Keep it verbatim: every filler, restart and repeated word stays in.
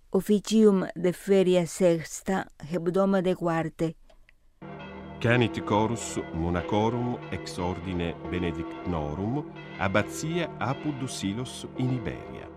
officium de feria sexta, hebdoma de quarte. Canit chorus monacorum ex ordine benedictnorum, abbatia Apud Silos in Iberia.